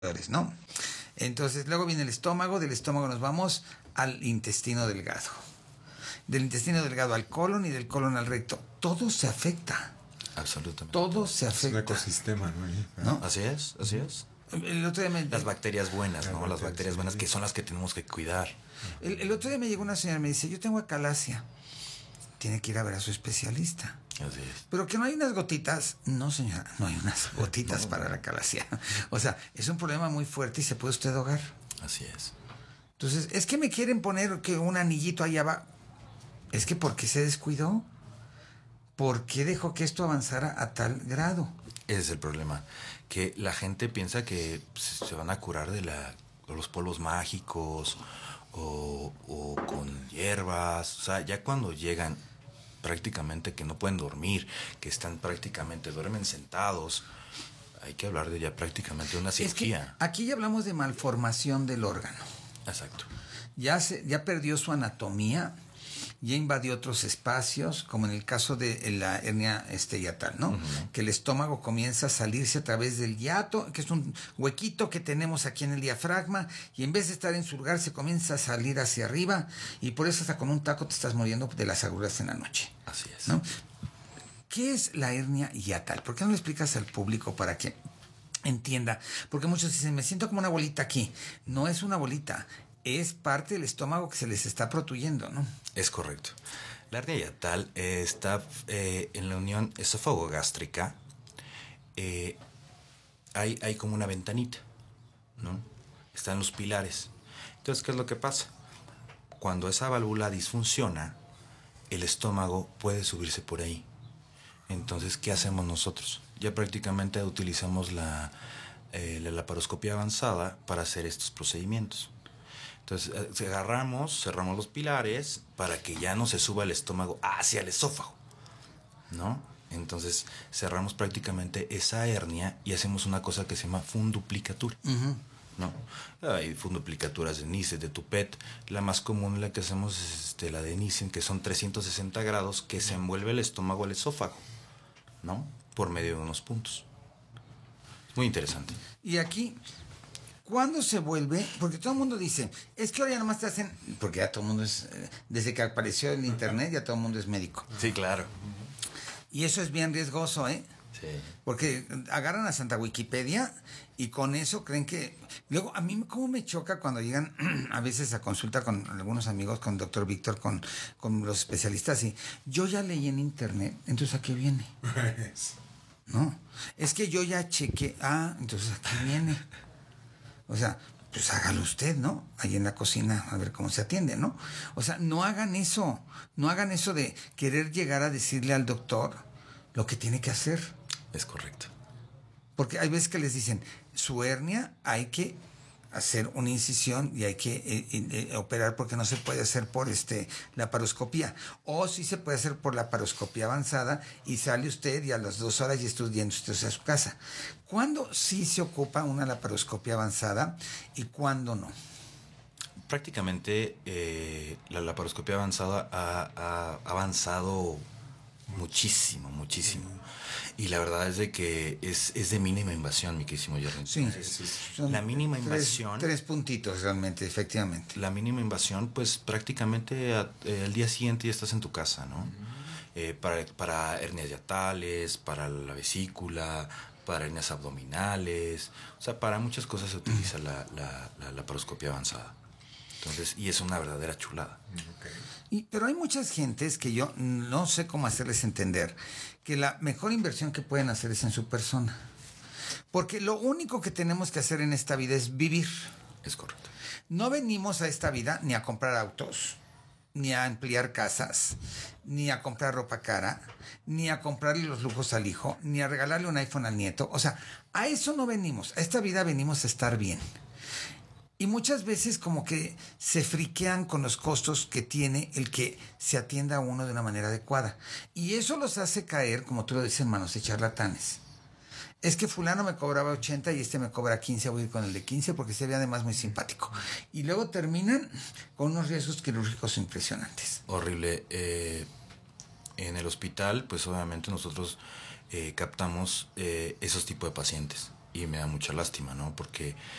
¿no? Entonces luego viene el estómago, del estómago nos vamos al intestino delgado, del intestino delgado al colon y del colon al recto. Todo se afecta. Absolutamente. Todo se afecta. Es un ecosistema, ¿no? Así es. El otro día las bacterias buenas, ¿no? Las bacterias buenas que son las que tenemos que cuidar. El otro día me llegó una señora y me dice, yo tengo acalasia. Tiene que ir a ver a su especialista. Así es. Pero que no hay unas gotitas. No, señora, no hay unas gotitas para la acalasia. O sea, es un problema muy fuerte y se puede usted ahogar. Así es. Entonces, es que me quieren poner que un anillito allá va. Es que ¿por qué se descuidó? ¿Por qué dejó que esto avanzara a tal grado? Ese es el problema. Que la gente piensa que se van a curar de los polvos mágicos o con hierbas. O sea, ya cuando llegan prácticamente que no pueden dormir, que están prácticamente, duermen sentados, hay que hablar de ya prácticamente una cirugía. Es que aquí ya hablamos de malformación del órgano. Exacto. Ya perdió su anatomía, ya invadió otros espacios, como en el caso de la hernia hiatal, ¿no? Uh-huh. Que el estómago comienza a salirse a través del hiato, que es un huequito que tenemos aquí en el diafragma, y en vez de estar en su lugar se comienza a salir hacia arriba, y por eso hasta con un taco te estás muriendo de las agruras en la noche. Así es. ¿No? ¿Qué es la hernia hiatal? ¿Por qué no le explicas al público para que entienda? Porque muchos dicen, me siento como una bolita aquí. No es una bolita, es parte del estómago que se les está protuyendo, ¿no? Es correcto. La hernia hiatal está en la unión esófago-gástrica. Hay como una ventanita, ¿no? Están los pilares. Entonces, ¿qué es lo que pasa? Cuando esa válvula disfunciona, el estómago puede subirse por ahí. Entonces, ¿qué hacemos nosotros? Ya prácticamente utilizamos la laparoscopia avanzada para hacer estos procedimientos. Entonces cerramos los pilares para que ya no se suba el estómago hacia el esófago, ¿no? Entonces cerramos prácticamente esa hernia y hacemos una cosa que se llama funduplicatura, uh-huh. ¿no? Hay funduplicaturas de Nissen, de Toupet. La más común, la que hacemos es la de Nissen, que son 360 grados, que se envuelve el estómago al esófago, ¿no? Por medio de unos puntos. Muy interesante. Y aquí, ¿cuándo se vuelve? Porque todo el mundo dice, es que ahora ya nomás te hacen, porque ya todo el mundo es, desde que apareció el internet, ya todo el mundo es médico. Sí, claro. Y eso es bien riesgoso, ¿eh? Sí. Porque agarran a Santa Wikipedia y con eso creen que... Luego, a mí cómo me choca cuando llegan a veces a consulta con algunos amigos, con el doctor Víctor, con los especialistas, y yo ya leí en internet, entonces ¿a qué viene? No, es que yo ya chequé, entonces ¿a qué viene? O sea, pues hágalo usted, ¿no? Ahí en la cocina, a ver cómo se atiende, ¿no? O sea, no hagan eso de querer llegar a decirle al doctor lo que tiene que hacer. Es correcto. Porque hay veces que les dicen, su hernia hay que hacer una incisión y hay que operar porque no se puede hacer por laparoscopía. O sí se puede hacer por laparoscopía avanzada y sale usted y a las 2 horas ya está yendo usted a su casa. ¿Cuándo sí se ocupa una laparoscopía avanzada y cuándo no? Prácticamente la laparoscopía avanzada ha avanzado muchísimo. Y la verdad es de que es de mínima invasión, mi querísimo Jerry. Sí, la mínima invasión. 3 puntitos realmente, efectivamente. La mínima invasión, pues prácticamente al día siguiente ya estás en tu casa, ¿no? Uh-huh. Para hernias hiatales, para la vesícula, para hernias abdominales, o sea, para muchas cosas se utiliza la laparoscopia avanzada. Entonces, y es una verdadera chulada. Okay. Pero hay muchas gentes que yo no sé cómo hacerles entender que la mejor inversión que pueden hacer es en su persona. Porque lo único que tenemos que hacer en esta vida es vivir. Es correcto. No venimos a esta vida ni a comprar autos, ni a ampliar casas, ni a comprar ropa cara, ni a comprarle los lujos al hijo, ni a regalarle un iPhone al nieto. O sea, a eso no venimos. A esta vida venimos a estar bien. Y muchas veces como que se friquean con los costos que tiene el que se atienda a uno de una manera adecuada. Y eso los hace caer, como tú lo dices, en manos de charlatanes. Es que fulano me cobraba 80 y me cobra 15, voy a ir con el de 15 porque se ve además muy simpático. Y luego terminan con unos riesgos quirúrgicos impresionantes. Horrible. En el hospital, pues obviamente nosotros captamos esos tipos de pacientes. y me da mucha lástima, ¿no? Porque